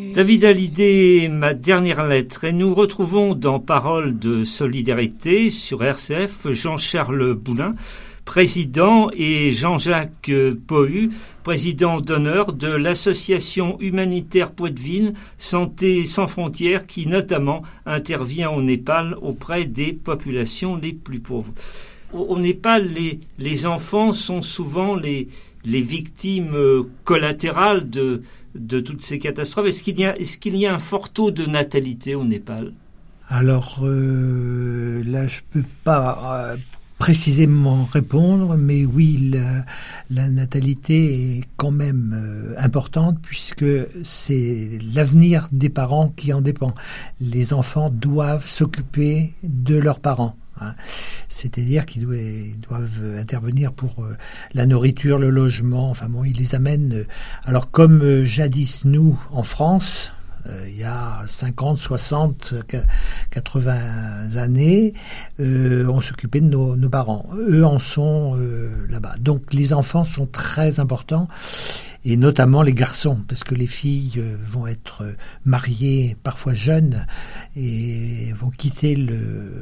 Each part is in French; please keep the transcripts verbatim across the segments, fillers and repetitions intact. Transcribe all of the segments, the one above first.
David Hallyday, ma dernière lettre. Et nous retrouvons dans Paroles de solidarité sur R C F Jean-Charles Boulin, président, et Jean-Jacques Pohu, président d'honneur de l'association humanitaire Poitevine Santé sans frontières, qui notamment intervient au Népal auprès des populations les plus pauvres. Au, au Népal, les, les enfants sont souvent les, les victimes collatérales de, de toutes ces catastrophes. Est-ce qu'il y a, est-ce qu'il y a un fort taux de natalité au Népal ? Alors euh, là, je peux pas... Euh, précisément répondre, mais oui, la, la natalité est quand même euh, importante puisque c'est l'avenir des parents qui en dépend. Les enfants doivent s'occuper de leurs parents. Hein. C'est-à-dire qu'ils doivent, ils doivent intervenir pour euh, la nourriture, le logement, enfin bon, ils les amènent. Euh, alors comme euh, jadis nous, en France, Euh, il y a cinquante, soixante, quatre-vingts années, euh, on s'occupait de nos, nos parents. Eux en sont euh, là-bas. Donc les enfants sont très importants, et notamment les garçons, parce que les filles euh, vont être mariées parfois jeunes et vont quitter le,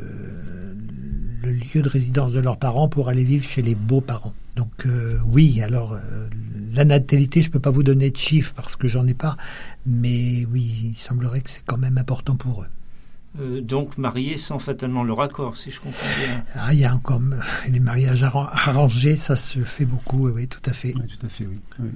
le lieu de résidence de leurs parents pour aller vivre chez les beaux-parents. Donc euh, oui, alors euh, la natalité, je ne peux pas vous donner de chiffres parce que j'en ai pas, mais oui, il semblerait que c'est quand même important pour eux. Euh, donc mariés sans fatalement leur accord, si je comprends bien. Ah, il y a encore les mariages arrangés, ça se fait beaucoup, oui, tout à fait. Oui, tout à fait, oui. oui.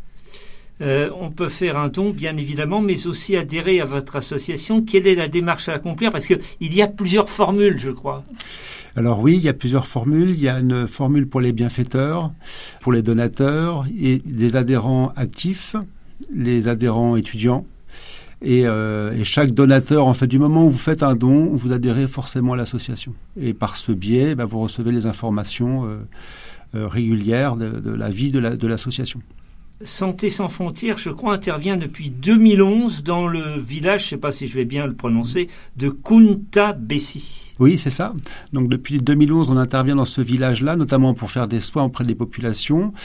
Euh, on peut faire un don, bien évidemment, mais aussi adhérer à votre association. Quelle est la démarche à accomplir ? Parce qu'il y a plusieurs formules, je crois. Alors oui, il y a plusieurs formules. Il y a une formule pour les bienfaiteurs, pour les donateurs, et des adhérents actifs, les adhérents étudiants. Et, euh, et chaque donateur, en fait, du moment où vous faites un don, vous adhérez forcément à l'association. Et par ce biais, ben, vous recevez les informations euh, euh, régulières de, de la vie de, la, de l'association. Santé sans frontières, je crois, intervient depuis deux mille onze dans le village, je ne sais pas si je vais bien le prononcer, de Kunta-Bessi. Oui, c'est ça. Donc depuis deux mille onze, on intervient dans ce village-là, notamment pour faire des soins auprès des populations.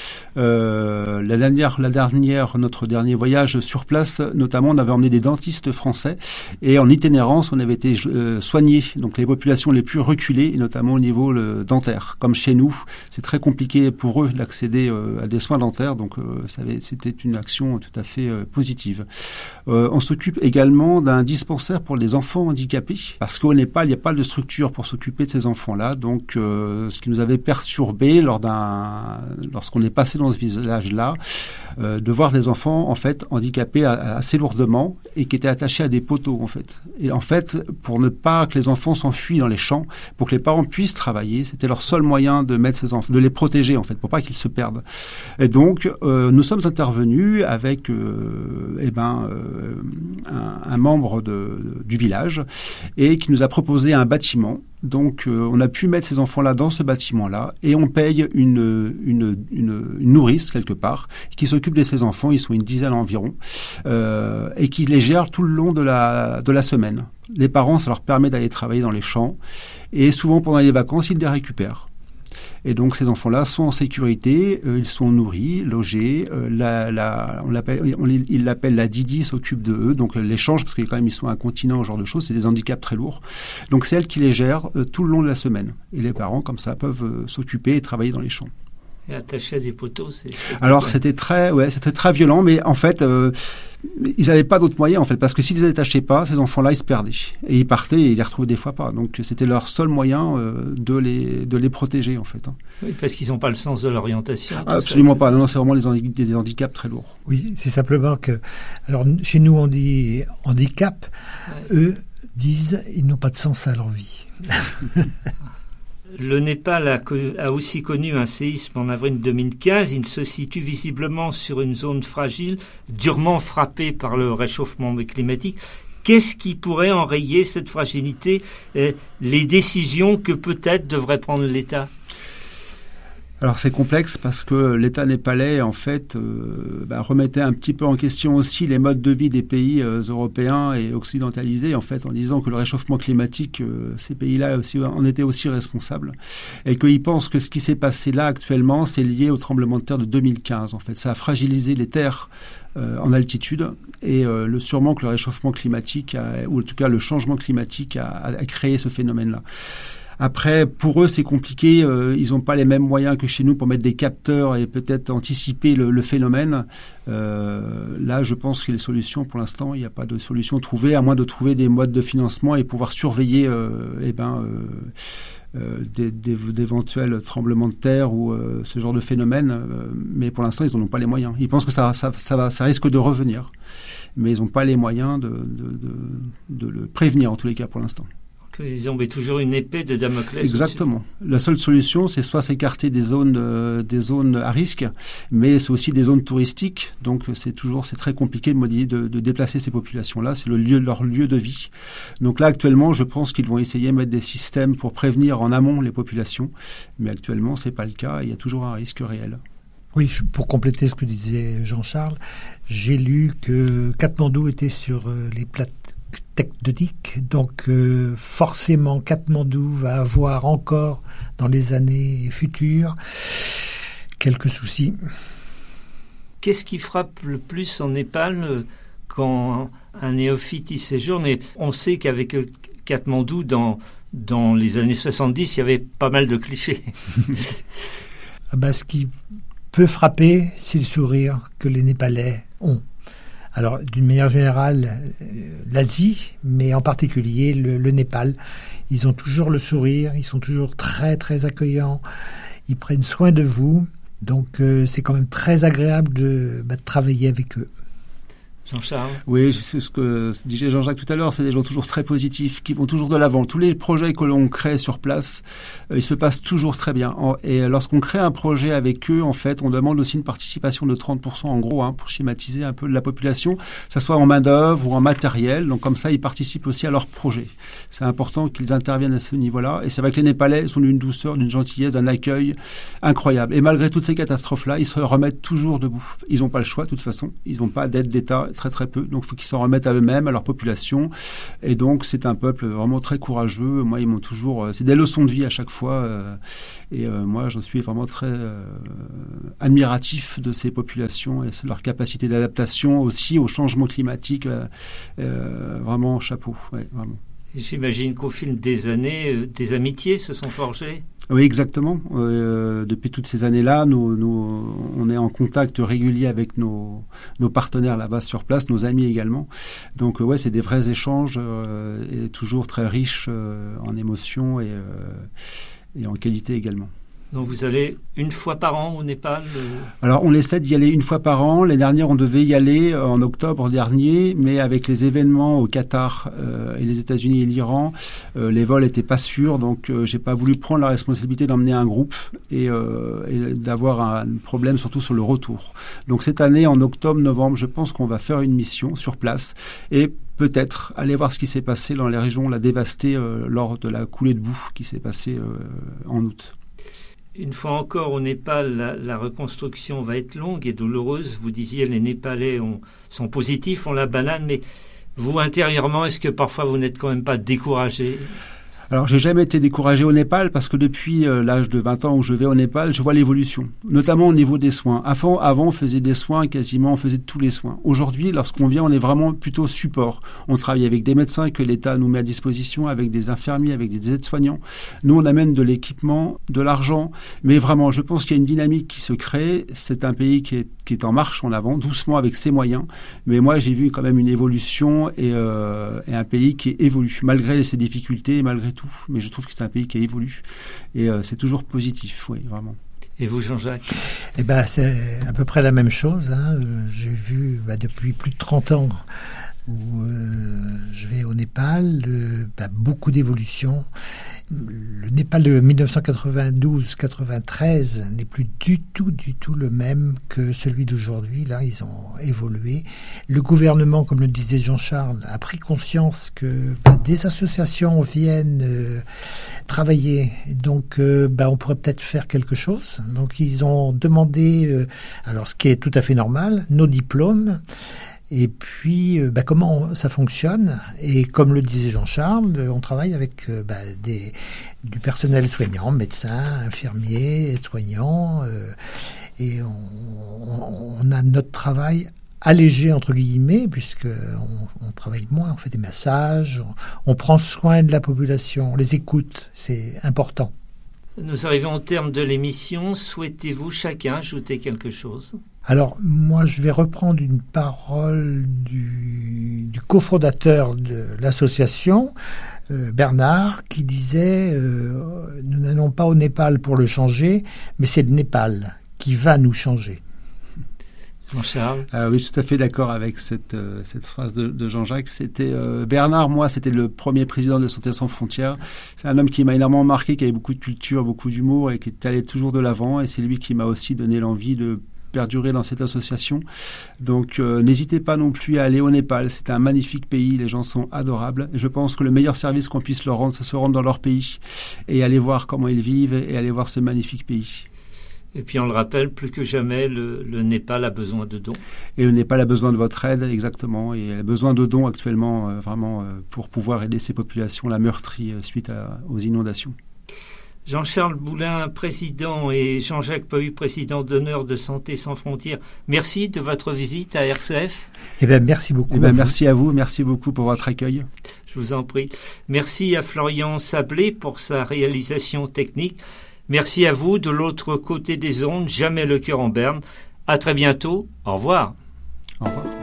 Euh, la dernière, la dernière, notre dernier voyage sur place, notamment, on avait emmené des dentistes français et en itinérance, on avait été euh, soigner donc les populations les plus reculées, et notamment au niveau le, dentaire. Comme chez nous, c'est très compliqué pour eux d'accéder euh, à des soins dentaires, donc euh, ça avait, c'était une action tout à fait euh, positive. Euh, on s'occupe également d'un dispensaire pour les enfants handicapés, parce qu'au Népal, il n'y a pas de structure pour s'occuper de ces enfants-là. Donc, euh, ce qui nous avait perturbé lors d'un, lorsqu'on est passé dans ce village-là, euh, de voir des enfants en fait handicapés assez lourdement et qui étaient attachés à des poteaux en fait. Et en fait, pour ne pas que les enfants s'enfuient dans les champs, pour que les parents puissent travailler, c'était leur seul moyen de mettre ces enfants, de les protéger en fait, pour pas qu'ils se perdent. Et donc, euh, nous sommes intervenus avec, euh, eh ben, euh, un, un membre de, de, du village et qui nous a proposé un bâtiment. Donc, euh, on a pu mettre ces enfants-là dans ce bâtiment-là et on paye une, une, une, une nourrice, quelque part, qui s'occupe de ces enfants. Ils sont une dizaine environ euh, et qui les gère tout le long de la, de la semaine. Les parents, ça leur permet d'aller travailler dans les champs et souvent, pendant les vacances, ils les récupèrent. Et donc, ces enfants-là sont en sécurité, euh, ils sont nourris, logés. Euh, la, la, on l'appelle, on, il l'appelle la Didi, s'occupe de eux. Donc, elle les change parce que quand même, ils sont incontinents, ce genre de choses. C'est des handicaps très lourds. Donc, c'est elle qui les gère euh, tout le long de la semaine. Et les parents, comme ça, peuvent euh, s'occuper et travailler dans les champs. Et attaché à des poteaux, c'est... c'est Alors, bien. c'était très, ouais, c'était très violent, mais en fait... Euh, ils n'avaient pas d'autre moyen en fait, parce que s'ils ne les attachaient pas, ces enfants-là, ils se perdaient. Et ils partaient et ils les retrouvaient des fois pas. Donc c'était leur seul moyen euh, de, les, de les protéger en fait. Hein. Oui, parce qu'ils n'ont pas le sens de l'orientation. Ah, absolument ça, pas. Non, non, c'est vraiment les, des handicaps très lourds. Oui, c'est simplement que... Alors chez nous, on dit handicap. Ouais. Eux disent ils n'ont pas de sens à leur vie. Le Népal a, a aussi connu un séisme en avril deux mille quinze. Il se situe visiblement sur une zone fragile, durement frappée par le réchauffement climatique. Qu'est-ce qui pourrait enrayer cette fragilité, euh, les décisions que peut-être devrait prendre l'État ? Alors c'est complexe parce que l'État népalais en fait euh, bah, remettait un petit peu en question aussi les modes de vie des pays euh, européens et occidentalisés en fait en disant que le réchauffement climatique, euh, ces pays-là aussi, en étaient aussi responsables et qu'ils pensent que ce qui s'est passé là actuellement c'est lié au tremblement de terre de deux mille quinze en fait. Ça a fragilisé les terres euh, en altitude et euh, le, sûrement que le réchauffement climatique a, ou en tout cas le changement climatique a, a créé ce phénomène-là. Après, pour eux, c'est compliqué. Euh, ils n'ont pas les mêmes moyens que chez nous pour mettre des capteurs et peut-être anticiper le, le phénomène. Euh, là, je pense que les solutions, pour l'instant, il n'y a pas de solution trouvée, à moins de trouver des modes de financement et pouvoir surveiller euh, eh ben, euh, euh, des, des, d'éventuels tremblements de terre ou euh, ce genre de phénomène. Euh, mais pour l'instant, ils n'en ont pas les moyens. Ils pensent que ça, ça, ça, va, ça risque de revenir. Mais ils n'ont pas les moyens de, de, de, de le prévenir, en tous les cas, pour l'instant. Ils ont toujours une épée de Damoclès. Exactement. La seule solution, c'est soit s'écarter des zones, euh, des zones à risque, mais c'est aussi des zones touristiques. Donc c'est toujours, c'est très compliqué de, de, de déplacer ces populations-là. C'est le lieu, leur lieu de vie. Donc là, actuellement, je pense qu'ils vont essayer de mettre des systèmes pour prévenir en amont les populations. Mais actuellement, c'est pas le cas. Il y a toujours un risque réel. Oui, pour compléter ce que disait Jean-Charles, j'ai lu que Katmandou était sur les plates tectonique, donc euh, forcément Katmandou va avoir encore dans les années futures quelques soucis. Qu'est-ce qui frappe le plus en Népal quand un néophyte y séjourne? Et on sait qu'avec Katmandou, dans, dans les années soixante-dix, il y avait pas mal de clichés. Ah bah, ce qui peut frapper, c'est le sourire que les Népalais ont. Alors, d'une manière générale, l'Asie, mais en particulier le, le Népal, ils ont toujours le sourire, ils sont toujours très, très accueillants, ils prennent soin de vous, donc euh, c'est quand même très agréable de, bah, de travailler avec eux. Jean-Charles? Oui, c'est ce que disait Jean-Jacques tout à l'heure, c'est des gens toujours très positifs, qui vont toujours de l'avant. Tous les projets que l'on crée sur place, euh, ils se passent toujours très bien. Et lorsqu'on crée un projet avec eux, en fait, on demande aussi une participation de trente pour cent en gros, hein, pour schématiser un peu de la population, que ça soit en main-d'œuvre ou en matériel. Donc comme ça, ils participent aussi à leur projet. C'est important qu'ils interviennent à ce niveau-là. Et c'est vrai que les Népalais sont d'une douceur, d'une gentillesse, d'un accueil incroyable. Et malgré toutes ces catastrophes-là, ils se remettent toujours debout. Ils n'ont pas le choix, de toute façon. Ils n'ont pas d'aide d'État. Très très peu, donc il faut qu'ils s'en remettent à eux-mêmes, à leur population, et donc c'est un peuple vraiment très courageux. Moi, ils m'ont toujours, c'est des leçons de vie à chaque fois, euh, et euh, moi j'en suis vraiment très euh, admiratif de ces populations et leur capacité d'adaptation aussi au changement climatique, euh, euh, vraiment chapeau, ouais, vraiment. J'imagine qu'au fil des années, euh, des amitiés se sont forgées. Oui, exactement. Euh, depuis toutes ces années-là, nous, nous, on est en contact régulier avec nos, nos partenaires là-bas sur place, nos amis également. Donc, ouais, c'est des vrais échanges euh, et toujours très riches euh, en émotions et, euh, et en qualité également. Donc vous allez une fois par an au Népal? Alors on essaie d'y aller une fois par an. L'année dernière on devait y aller en octobre dernier, mais avec les événements au Qatar euh, et les États-Unis et l'Iran, euh, les vols n'étaient pas sûrs, donc euh, j'ai pas voulu prendre la responsabilité d'emmener un groupe et, euh, et d'avoir un problème surtout sur le retour. Donc cette année en octobre-novembre, je pense qu'on va faire une mission sur place et peut-être aller voir ce qui s'est passé dans les régions là dévastées euh, lors de la coulée de boue qui s'est passée euh, en août. Une fois encore au Népal, la, la reconstruction va être longue et douloureuse. Vous disiez les Népalais ont, sont positifs, ont la banane, mais vous intérieurement, est-ce que parfois vous n'êtes quand même pas découragé? Alors, j'ai jamais été découragé au Népal parce que depuis euh, l'âge de vingt ans où je vais au Népal, je vois l'évolution, notamment au niveau des soins. Avant, avant, on faisait des soins quasiment, on faisait tous les soins. Aujourd'hui, lorsqu'on vient, on est vraiment plutôt support. On travaille avec des médecins que l'État nous met à disposition, avec des infirmiers, avec des aides-soignants. Nous, on amène de l'équipement, de l'argent, mais vraiment, je pense qu'il y a une dynamique qui se crée. C'est un pays qui est, qui est en marche en avant, doucement avec ses moyens. Mais moi, j'ai vu quand même une évolution et, euh, et un pays qui évolue, malgré ses difficultés, malgré tout. Mais je trouve que c'est un pays qui évolue et euh, c'est toujours positif, oui, vraiment. Et vous, Jean-Jacques? Eh ben, c'est à peu près la même chose. Hein. J'ai vu bah, depuis plus de trente ans où euh, je vais au Népal, euh, bah, beaucoup d'évolution le Népal de dix-neuf cent quatre-vingt-douze quatre-vingt-treize n'est plus du tout, du tout le même que celui d'aujourd'hui. Là, ils ont évolué. Le gouvernement, comme le disait Jean-Charles, a pris conscience que bah, des associations viennent euh, travailler. Donc, euh, bah, on pourrait peut-être faire quelque chose. Donc, ils ont demandé, euh, alors ce qui est tout à fait normal, nos diplômes. Et puis, euh, bah, comment ça fonctionne? Et comme le disait Jean-Charles, on travaille avec euh, bah, des, du personnel soignant, médecins, infirmiers, soignants, euh, et on, on, on a notre travail allégé, entre guillemets, puisque on, on travaille moins, on fait des massages, on, on prend soin de la population, on les écoute, c'est important. Nous arrivons au terme de l'émission. Souhaitez-vous chacun ajouter quelque chose? Alors, moi, je vais reprendre une parole du, du cofondateur de l'association, euh, Bernard, qui disait euh, « Nous n'allons pas au Népal pour le changer, mais c'est le Népal qui va nous changer. » Jean-Charles. Euh, oui, tout à fait d'accord avec cette, euh, cette phrase de, de Jean-Jacques. C'était euh, Bernard, moi, c'était le premier président de Santé sans frontières. C'est un homme qui m'a énormément marqué, qui avait beaucoup de culture, beaucoup d'humour et qui est allé toujours de l'avant. Et c'est lui qui m'a aussi donné l'envie de perdurer dans cette association. Donc, euh, n'hésitez pas non plus à aller au Népal. C'est un magnifique pays. Les gens sont adorables. Et je pense que le meilleur service qu'on puisse leur rendre, c'est se rendre dans leur pays et aller voir comment ils vivent et aller voir ce magnifique pays. Et puis on le rappelle, plus que jamais, le, le Népal a besoin de dons. Et le Népal a besoin de votre aide, exactement. Et elle a besoin de dons actuellement, euh, vraiment, euh, pour pouvoir aider ces populations-là meurtries euh, suite à, aux inondations. Jean-Charles Boulin, président, et Jean-Jacques Pohu, président d'honneur de Santé sans frontières, merci de votre visite à R C F. Eh bien, merci beaucoup. Eh bien, merci à vous. Merci beaucoup pour votre accueil. Je vous en prie. Merci à Florian Sablé pour sa réalisation technique. Merci à vous de l'autre côté des ondes, jamais le cœur en berne. À très bientôt. Au revoir. Au revoir.